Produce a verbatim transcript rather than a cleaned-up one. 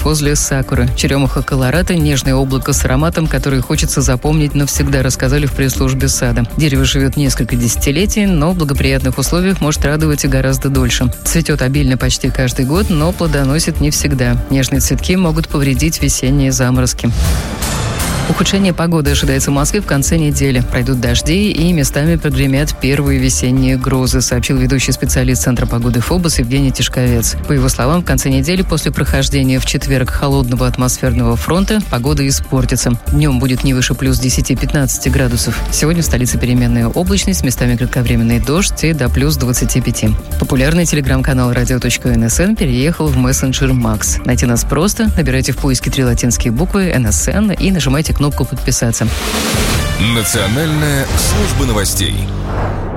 возле сакуры. Черемуха колората – нежное облако с ароматом, который хочется запомнить навсегда, рассказали в пресс-службе сада. Дерево живет несколько десятилетий, но в благоприятных условиях может радовать и гораздо дольше. Цветет обильно почти каждый год, но плодоносит не всегда. Нежные цветки могут повредить весенние заморозки. Ухудшение погоды ожидается в Москве в конце недели. Пройдут дожди и местами прогремят первые весенние грозы, сообщил ведущий специалист Центра погоды ФОБОС Евгений Тишковец. По его словам, в конце недели после прохождения в четверг холодного атмосферного фронта погода испортится. Днем будет не выше плюс десять-пятнадцать градусов. Сегодня в столице переменная облачность, местами кратковременный дождь и до плюс двадцать пять. Популярный телеграм-канал радио.нсн переехал в мессенджер Макс. Найти нас просто. Набирайте в поиске три латинские буквы эн эс эн и нажимайте кнопку «Подписаться». Национальная служба новостей.